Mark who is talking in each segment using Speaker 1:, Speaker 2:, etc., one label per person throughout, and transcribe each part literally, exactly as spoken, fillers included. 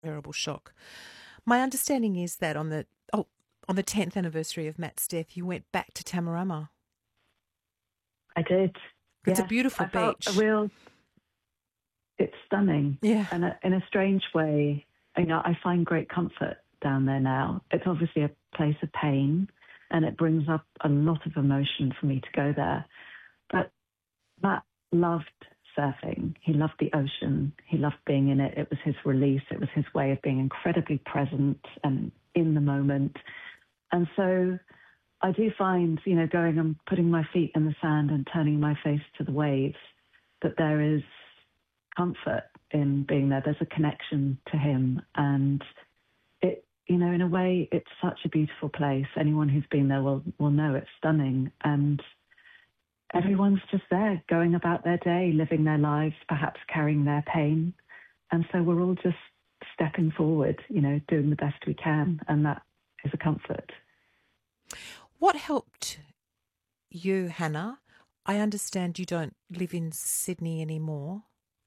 Speaker 1: Terrible shock. My understanding is that on the oh on the tenth anniversary of Matt's death, you went back to Tamarama.
Speaker 2: I did.
Speaker 1: It's a
Speaker 2: Yes,
Speaker 1: beautiful
Speaker 2: I felt a
Speaker 1: beach.
Speaker 2: real. It's stunning.
Speaker 1: Yeah.
Speaker 2: And a- in a strange way, you know, I find great comfort down there now. It's obviously a place of pain, and it brings up a lot of emotion for me to go there. But Matt loved surfing. He loved the ocean. He loved being in it. It was his release. It was his way of being incredibly present and in the moment. And so I do find, you know, going and putting my feet in the sand and turning my face to the waves, that there is comfort in being there. There's a connection to him. And it, you know, in a way, it's such a beautiful place. Anyone who's been there will, will know it's stunning. And everyone's just there, going about their day, living their lives, perhaps carrying their pain. And so we're all just stepping forward, you know, doing the best we can. And that is a comfort.
Speaker 1: What helped you, Hannah? I understand you don't live in Sydney anymore.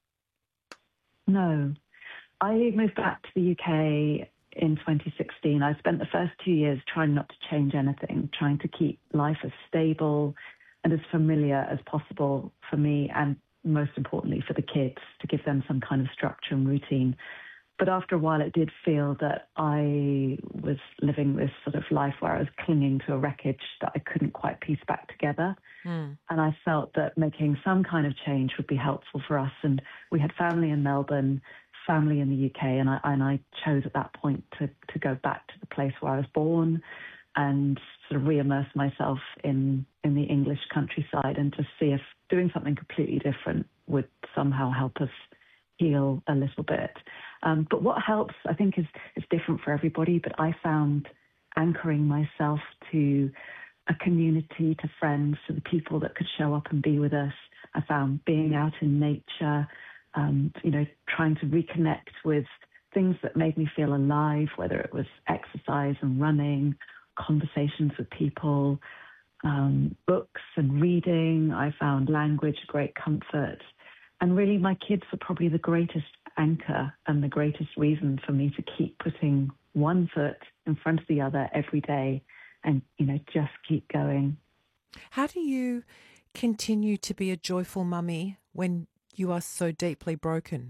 Speaker 2: No. I moved back to the U K in twenty sixteen. I spent the first two years trying not to change anything, trying to keep life as stable and as familiar as possible for me, and most importantly for the kids, to give them some kind of structure and routine. But after a while, it did feel that I was living this sort of life where I was clinging to a wreckage that I couldn't quite piece back together.
Speaker 1: Mm.
Speaker 2: And I felt that making some kind of change would be helpful for us. And we had family in Melbourne, family in the U K, and I, and I chose at that point to, to go back to the place where I was born and sort of re-immerse myself in, in the English countryside and just see if doing something completely different would somehow help us heal a little bit. Um, but what helps, I think, is, is different for everybody, but I found anchoring myself to a community, to friends, to the people that could show up and be with us. I found being out in nature, um, you know, trying to reconnect with things that made me feel alive, whether it was exercise and running, conversations with people, um, books and reading. I found language great comfort. And really, my kids were probably the greatest anchor and the greatest reason for me to keep putting one foot in front of the other every day and, you know, just keep going.
Speaker 1: How do you continue to be a joyful mummy when you are so deeply broken?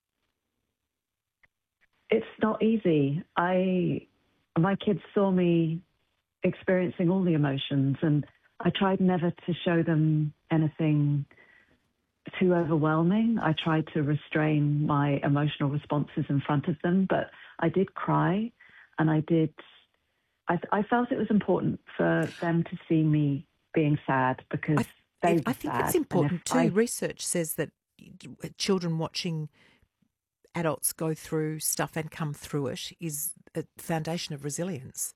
Speaker 2: It's not easy. I, my kids saw me experiencing all the emotions, and I tried never to show them anything too overwhelming. I tried to restrain my emotional responses in front of them, but I did cry, and I did. I, I felt it was important for them to see me being sad because
Speaker 1: I, th-
Speaker 2: they were
Speaker 1: I think
Speaker 2: sad.
Speaker 1: it's important too.
Speaker 2: I,
Speaker 1: Research says that children watching adults go through stuff and come through it is a foundation of resilience.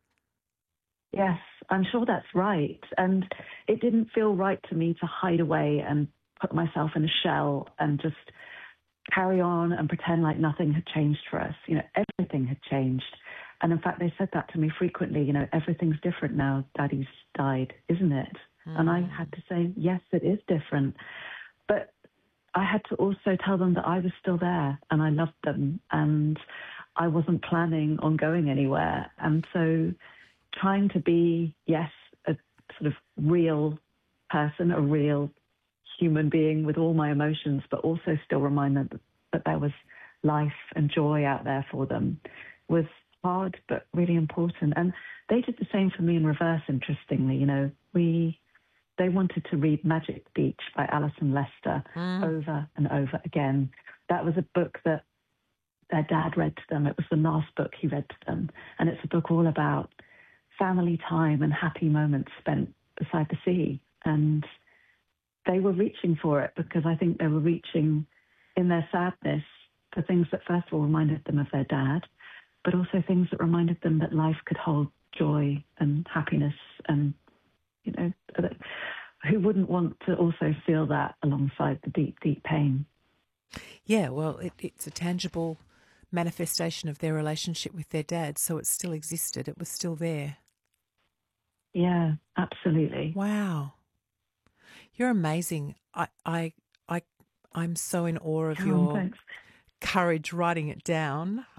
Speaker 2: Yes, I'm sure that's right. And it didn't feel right to me to hide away and put myself in a shell and just carry on and pretend like nothing had changed for us. You know, everything had changed. And in fact, they said that to me frequently, you know, everything's different now. Daddy's died, isn't it? Mm. And I had to say, yes, it is different. But I had to also tell them that I was still there and I loved them and I wasn't planning on going anywhere. And so trying to be, yes, a sort of real person, a real human being with all my emotions, but also still remind them that, that there was life and joy out there for them was hard, but really important. And they did the same for me in reverse, interestingly. You know, we, they wanted to read Magic Beach by Alison Lester mm. over and over again. That was a book that their dad read to them. It was the last book he read to them. And it's a book all about family time and happy moments spent beside the sea. And they were reaching for it because I think they were reaching in their sadness for things that first of all reminded them of their dad, but also things that reminded them that life could hold joy and happiness. And, you know, who wouldn't want to also feel that alongside the deep, deep pain?
Speaker 1: Yeah, well, it, it's a tangible manifestation of their relationship with their dad, so it still existed. It was still there.
Speaker 2: Yeah, absolutely.
Speaker 1: Wow. You're amazing. I, I, I, I'm so in awe of
Speaker 2: oh,
Speaker 1: your
Speaker 2: thanks.
Speaker 1: courage writing it down.